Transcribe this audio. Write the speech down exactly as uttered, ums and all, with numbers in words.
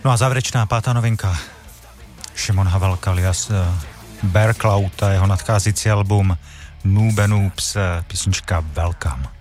No a závěrečná pátá novinka. Šimon Havelka alias Bear Cloud a jeho nadcházející album Noob and Noobs, písnička Welcome.